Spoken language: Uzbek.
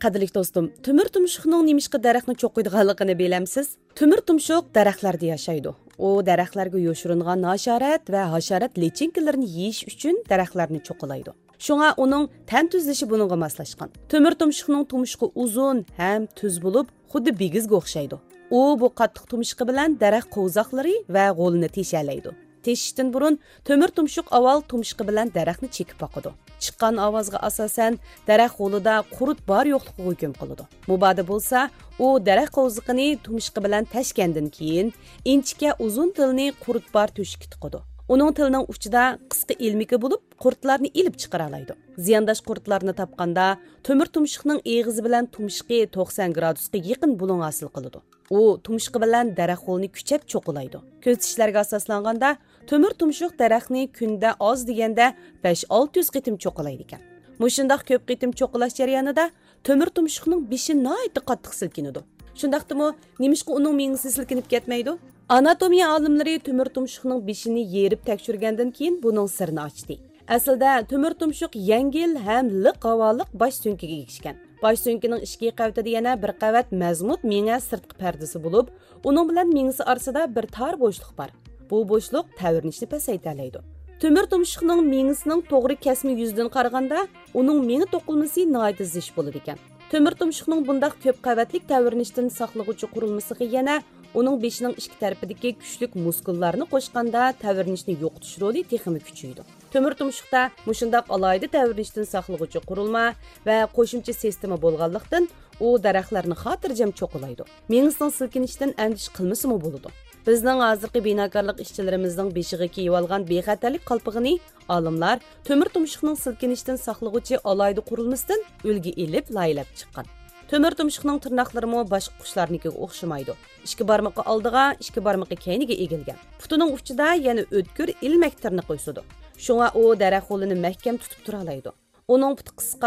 Qadrlik do'stim, temir tumshuqning nemishqa daraxtni cho'qiydiganligini bilamsiz? Temir tumshuq daraxtlarda yashaydi. U daraxtlarga yoshiringan hasharat va hasharat lichinkalarni yeyish uchun daraxtlarni cho'qilaydi. Shunga uning tan tuzilishi buningga moslashgan. Temir tumshuqning tumshuqi uzun ham tuz bo'lib, xuddi bigizga o'xshaydi. U bu qattiq tumshuqi bilan daraxt qo'zoqlari va g'o'lini teshalaydi. Teshishdan burun temir tumshuq avval tumshuqi bilan daraxtni chekib boqadi. Chiqqan ovozga asosan daraxt g'o'lida qurut bor yo'qligiga hukm qiladi. Mubada bo'lsa, u daraxt qo'ziqini tumshuqi bilan tashgandan keyin inchika uzun tilni qurut bor to'shikka tiqadi. Uning tilining uchida qisqa ilmiki bo'lib, qurtlarni ilib chiqara oladi. Ziyandosh qurtlarni topganda temir tumshuqning eg'izi bilan tumshuqi 90 gradusga yaqin bulun hosil qiladi. U tumshuqi bilan daraxt g'o'lni kuchab cho'qilaydi. Ko'rsatishlarga asoslanganda temir tumshuq daraxtni kunda oz deganda 5-600 qitim cho'qilaydi ekan. Mushundaq ko'p qitim cho'qilash jarayonida temir tumshuqning beshi nihoyatda qattiq silkinadi. Shundaqdimi, nemishqa uning miyasi silkinib ketmaydi? Anatomiya olimlari temir tumshuqning beshini yerib tekshirgandan keyin buning sirini ochdi. Aslida temir tumshuq yengil ham liq havoliq bosh so'nkiga egishgan. Bosh so'nkining ichki qavatida yana bir qavat mazmut miya sirtqi pardasi bo'lib, uning bilan miyasi orasida bir tor bo'shliq bor. Bu bo'shliq tavirnishni pasaytiradi. Temir tumshuqning miyasining to'g'ri kasmi yuzidan qaraganda, uning miya to'qilmasi nihoyat zich bo'lar ekan. Temir tumshuqning bundaq ko'p qavatlik tavirnishdan saqlag'uvchi qurilmasiga yana uning beshining ichki tarafidagi kuchlik muskullarni qo'shganda tavirnishni yo'qotish roli texmi kuchaydi. Temir tumshuqda mushundaq alayda tavirnishdan saqlag'uvchi qurilma va qo'shimcha sistema bo'lganlikdan u daraxtlarni xotirjam cho'qilaydi. Miyasining silkinishidan andish qilmasimi bo'ladi. Bizning hozirgi binokorlik ishchilarimizning beshiga kiyib olgan bexatarlik qalpig'ini olimlar temir tumshuqning silkinishidan saqlag'uvchi alayda qurilmasidan ulgi ilib laylab chiqqan. Temir tumshuqning tirnoqlarimi boshqa qushlarnikiga o'xshamaydi. Ikki barmoqi oldiga, ikki barmoqi keyniga egilgan. Putining uchida yana o'tkir ilmak tirnoq o'sadi. Shunga u daraxt g'o'lini mahkam tutib tura oladi. Uning puti qisqa